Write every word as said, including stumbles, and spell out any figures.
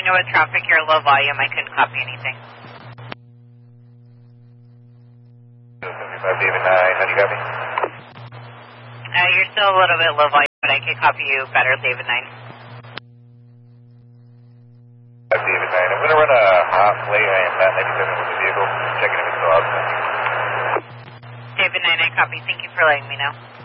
know with traffic you're low volume. I couldn't copy anything. seventy-five David nine, how do you copy? Uh, you're still a little bit low volume, but I can copy you better, David nine. David nine, I'm going to run a hot play. I am at ninety-seven with the vehicle, checking if it's still out. David nine, I copy. Thank you for letting me know.